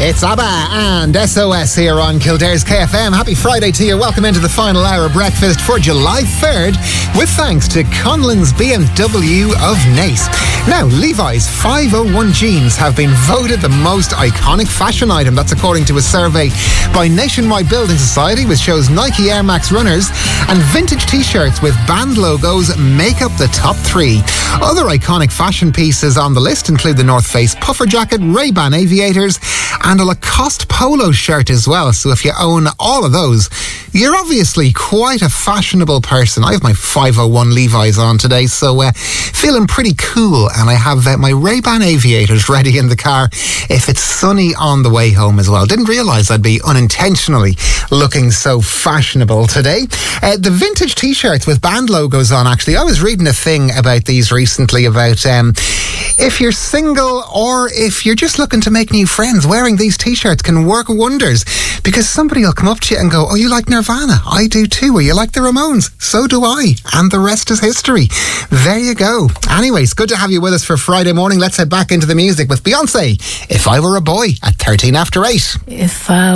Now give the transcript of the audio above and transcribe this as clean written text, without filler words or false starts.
It's ABBA and SOS here on Kildare's KFM. Happy Friday to you. Welcome into the final hour of breakfast for July 3rd with thanks to Conlon's BMW of Naas. Now, Levi's 501 jeans have been voted the most iconic fashion item. That's according to a survey by Nationwide Building Society, which shows Nike Air Max runners and vintage t-shirts with band logos make up the top 3. Other iconic fashion pieces on the list include the North Face puffer jacket, Ray-Ban aviators and a Lacoste polo shirt as well. So if you own all of those, you're obviously quite a fashionable person. I have my 501 Levi's on today, so feeling pretty cool, and I have my Ray-Ban aviators ready in the car if it's sunny on the way home as well. Didn't realise I'd be unintentionally looking so fashionable today. The vintage t-shirts with band logos on, actually, I was reading a thing about these recently about if you're single or if you're just looking to make new friends, wearing these t-shirts can work wonders, because somebody will come up to you and go, oh, you like Nirvana? I do too. Or you like the Ramones? So do I. And the rest is history. There you go. Anyways, good to have you with us for Friday morning. Let's head back into the music with Beyonce, If I Were a Boy, at 13 after 8. If I